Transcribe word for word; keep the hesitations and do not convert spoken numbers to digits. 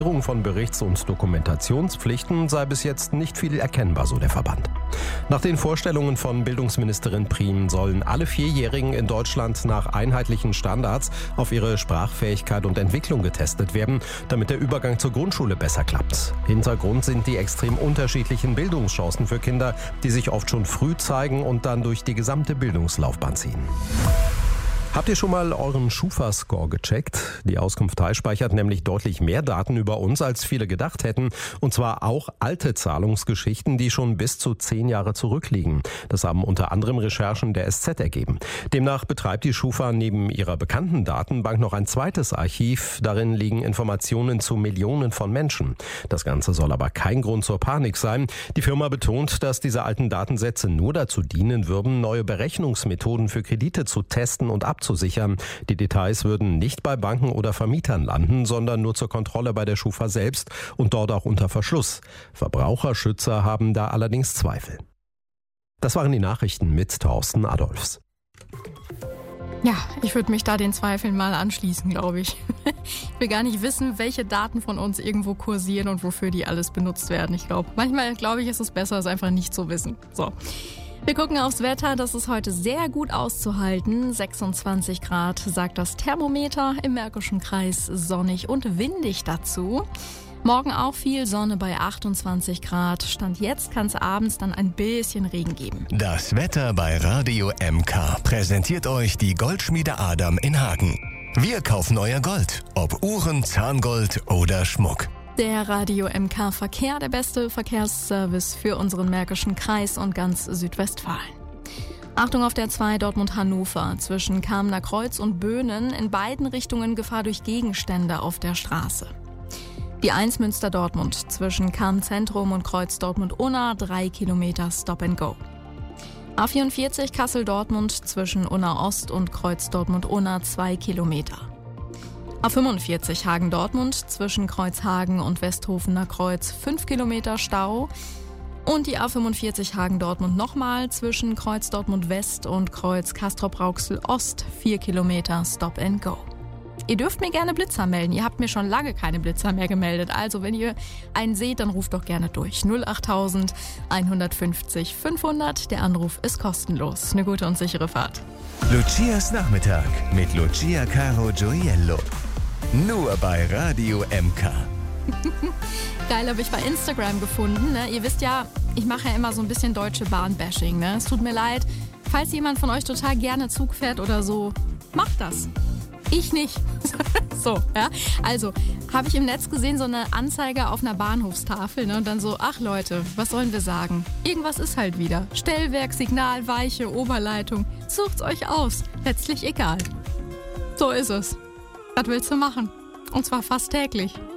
Von Berichts- und Dokumentationspflichten sei bis jetzt nicht viel erkennbar, so der Verband. Nach den Vorstellungen von Bildungsministerin Prien sollen alle Vierjährigen in Deutschland nach einheitlichen Standards auf ihre Sprachfähigkeit und Entwicklung getestet werden, damit der Übergang zur Grundschule besser klappt. Hintergrund sind die extrem unterschiedlichen Bildungschancen für Kinder, die sich oft schon früh zeigen und dann durch die gesamte Bildungslaufbahn ziehen. Habt ihr schon mal euren Schufa-Score gecheckt? Die Auskunft Teil speichert nämlich deutlich mehr Daten über uns, als viele gedacht hätten. Und zwar auch alte Zahlungsgeschichten, die schon bis zu zehn Jahre zurückliegen. Das haben unter anderem Recherchen der S Z ergeben. Demnach betreibt die Schufa neben ihrer bekannten Datenbank noch ein zweites Archiv. Darin liegen Informationen zu Millionen von Menschen. Das Ganze soll aber kein Grund zur Panik sein. Die Firma betont, dass diese alten Datensätze nur dazu dienen würden, neue Berechnungsmethoden für Kredite zu testen und abzusichern. abzusichern. Die Details würden nicht bei Banken oder Vermietern landen, sondern nur zur Kontrolle bei der Schufa selbst und dort auch unter Verschluss. Verbraucherschützer haben da allerdings Zweifel. Das waren die Nachrichten mit Thorsten Adolfs. Ja, ich würde mich da den Zweifeln mal anschließen, glaube ich. Ich will gar nicht wissen, welche Daten von uns irgendwo kursieren und wofür die alles benutzt werden. Ich glaube, manchmal glaube ich, ist es besser, es einfach nicht zu wissen. So. Wir gucken aufs Wetter, das ist heute sehr gut auszuhalten. sechsundzwanzig Grad sagt das Thermometer, im Märkischen Kreis sonnig und windig dazu. Morgen auch viel Sonne bei achtundzwanzig Grad. Stand jetzt kann es abends dann ein bisschen Regen geben. Das Wetter bei Radio M K präsentiert euch die Goldschmiede Adam in Hagen. Wir kaufen euer Gold, ob Uhren, Zahngold oder Schmuck. Der Radio M K Verkehr, der beste Verkehrsservice für unseren Märkischen Kreis und ganz Südwestfalen. Achtung auf der zwei Dortmund-Hannover zwischen Kamener Kreuz und Böhnen, in beiden Richtungen Gefahr durch Gegenstände auf der Straße. Die eins Münster-Dortmund zwischen Kamen-Zentrum und Kreuz Dortmund-Unna, drei Kilometer Stop and Go. A vierundvierzig Kassel-Dortmund zwischen Unna-Ost und Kreuz Dortmund-Unna, zwei Kilometer. A fünfundvierzig Hagen-Dortmund zwischen Kreuzhagen und Westhofener Kreuz, fünf Kilometer Stau. Und die A fünfundvierzig Hagen-Dortmund nochmal zwischen Kreuz Dortmund-West und Kreuz Castrop-Rauxel-Ost, vier Kilometer Stop and Go. Ihr dürft mir gerne Blitzer melden. Ihr habt mir schon lange keine Blitzer mehr gemeldet. Also wenn ihr einen seht, dann ruft doch gerne durch. null achttausend einhundertfünfzig fünfhundert. Der Anruf ist kostenlos. Eine gute und sichere Fahrt. Lucias Nachmittag mit Lucia Caro Gioiello. Nur bei Radio M K. Geil, habe ich bei Instagram gefunden. Ne? Ihr wisst ja, ich mache ja immer so ein bisschen Deutsche Bahn-Bashing. Ne? Es tut mir leid, falls jemand von euch total gerne Zug fährt oder so, macht das. Ich nicht. So, ja. Also, habe ich im Netz gesehen, so eine Anzeige auf einer Bahnhofstafel, ne? Und dann so, ach Leute, was sollen wir sagen? Irgendwas ist halt wieder. Stellwerk, Signal, Weiche, Oberleitung. Sucht's euch aus. Letztlich egal. So ist es. Was willst du machen? Und zwar fast täglich.